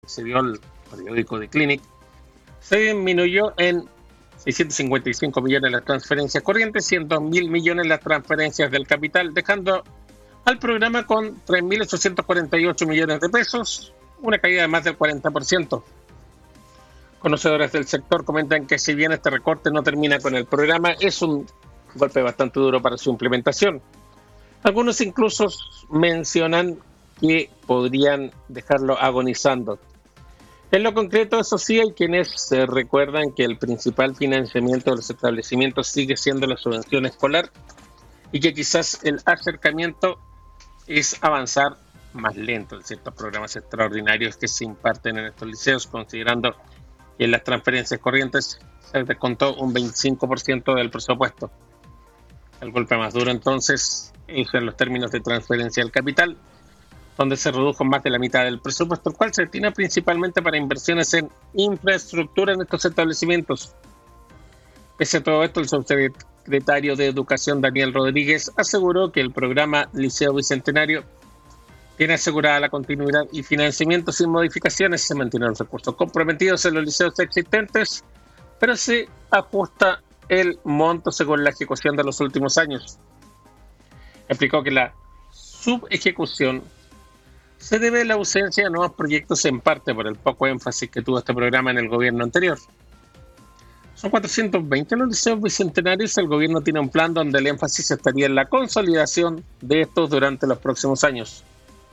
se dio el periódico The Clinic, se disminuyó en 655 millones las transferencias corrientes y en 2.000 millones las transferencias del capital, dejando al programa con 3.848 millones de pesos, una caída de más del 40%. Conocedores del sector comentan que si bien este recorte no termina con el programa, es un golpe bastante duro para su implementación. Algunos incluso mencionan que podrían dejarlo agonizando. En lo concreto, eso sí, hay quienes recuerdan que el principal financiamiento de los establecimientos sigue siendo la subvención escolar y que quizás el acercamiento es avanzar más lento en ciertos programas extraordinarios que se imparten en estos liceos, considerando que en las transferencias corrientes se descontó un 25% del presupuesto. El golpe más duro entonces es en los términos de transferencia del capital, donde se redujo más de la mitad del presupuesto, el cual se destina principalmente para inversiones en infraestructura en estos establecimientos. Pese a todo esto, el subsecretario de Educación, Daniel Rodríguez, aseguró que el programa Liceo Bicentenario tiene asegurada la continuidad y financiamiento sin modificaciones. Se mantienen los recursos comprometidos en los liceos existentes, pero se ajusta el monto según la ejecución de los últimos años. Explicó que la subejecución se debe a la ausencia de nuevos proyectos, en parte por el poco énfasis que tuvo este programa en el gobierno anterior. Son 420 los liceos bicentenarios. El gobierno tiene un plan donde el énfasis estaría en la consolidación de estos durante los próximos años.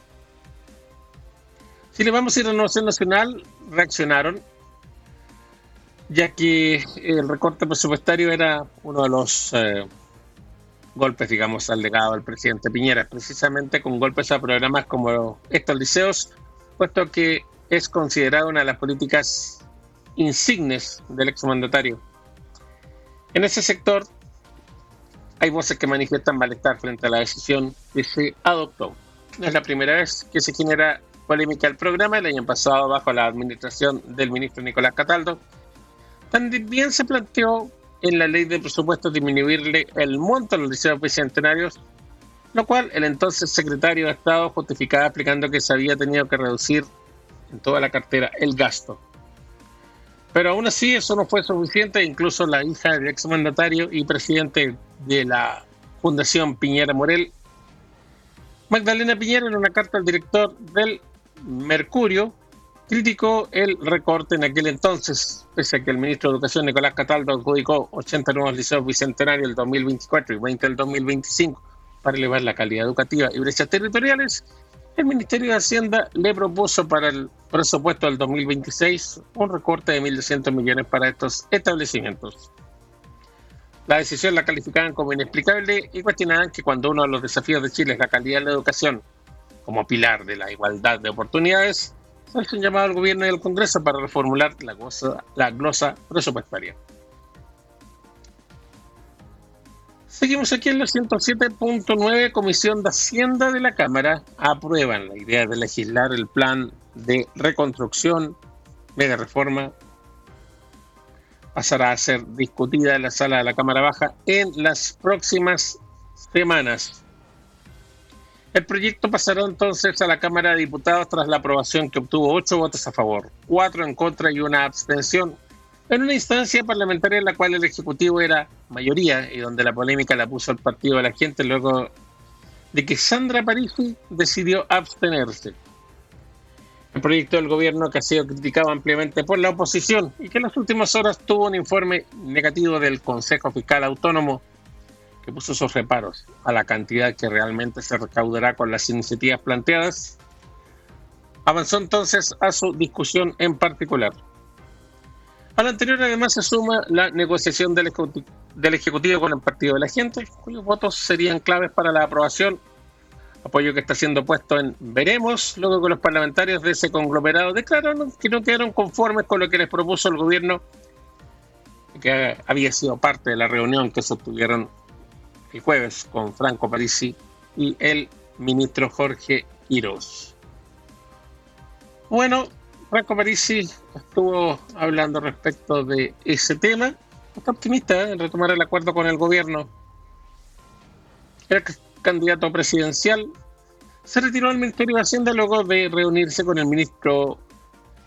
Si le vamos a ir a Renovación Nacional, reaccionaron, ya que el recorte presupuestario era uno de los golpes, digamos, al legado del presidente Piñera, precisamente con golpes a programas como estos liceos, puesto que es considerado una de las políticas insignes del exmandatario. En ese sector hay voces que manifiestan malestar frente a la decisión que se adoptó. No es la primera vez que se genera polémica el programa. El año pasado, bajo la administración del ministro Nicolás Cataldo, también se planteó en la ley de presupuestos disminuirle el monto a los liceos bicentenarios, lo cual el entonces secretario de Estado justificaba explicando que se había tenido que reducir en toda la cartera el gasto. Pero aún así eso no fue suficiente. Incluso la hija del exmandatario y presidente de la Fundación Piñera Morel, Magdalena Piñera, en una carta al director del Mercurio, criticó el recorte en aquel entonces, pese a que el ministro de Educación, Nicolás Cataldo, adjudicó 80 nuevos liceos bicentenarios el 2024 y 20 el 2025 para elevar la calidad educativa y brechas territoriales. El Ministerio de Hacienda le propuso para el presupuesto del 2026 un recorte de 1.200 millones para estos establecimientos. La decisión la calificaban como inexplicable y cuestionaban que cuando uno de los desafíos de Chile es la calidad de la educación como pilar de la igualdad de oportunidades, se hizo un llamado al gobierno y al Congreso para reformular la glosa presupuestaria. Seguimos aquí en la 107.9. Comisión de Hacienda de la Cámara aprueban la idea de legislar el plan de reconstrucción, mega reforma. Pasará a ser discutida en la sala de la Cámara Baja en las próximas semanas. El proyecto pasará entonces a la Cámara de Diputados tras la aprobación que obtuvo 8 votos a favor, 4 en contra y una abstención, en una instancia parlamentaria en la cual el Ejecutivo era mayoría y donde la polémica la puso el Partido de la Gente luego de que Sandra Parisi decidió abstenerse. El proyecto del gobierno, que ha sido criticado ampliamente por la oposición y que en las últimas horas tuvo un informe negativo del Consejo Fiscal Autónomo que puso sus reparos a la cantidad que realmente se recaudará con las iniciativas planteadas, avanzó entonces a su discusión en particular. A lo anterior además se suma la negociación del Ejecutivo con el Partido de la Gente, cuyos votos serían claves para la aprobación, apoyo que está siendo puesto en veremos, luego que los parlamentarios de ese conglomerado declararon que no quedaron conformes con lo que les propuso el gobierno, que había sido parte de la reunión que sostuvieron el jueves con Franco Parisi y el ministro Jorge Quiroz. Bueno, Franco Parisi estuvo hablando respecto de ese tema. Está optimista en retomar el acuerdo con el gobierno. El candidato presidencial se retiró del Ministerio de Hacienda luego de reunirse con el ministro